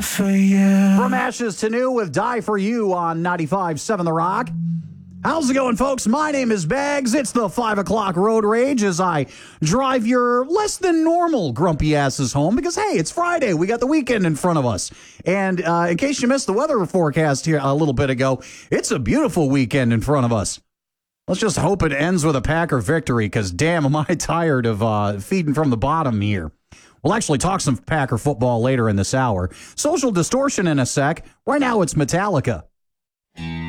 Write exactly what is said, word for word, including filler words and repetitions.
die for you. From ashes to new with Die For You on ninety-five point seven The Rock. How's it going, folks? My name is Bags. It's the five o'clock road rage as I drive your less than normal grumpy asses home because, hey, it's Friday. We got the weekend in front of us. And uh, in case you missed the weather forecast here a little bit ago, it's a beautiful weekend in front of us. Let's just hope it ends with a Packer victory because, damn, am I tired of uh, feeding from the bottom here. We'll actually talk some Packer football later in this hour. Social Distortion in a sec. Right now, it's Metallica.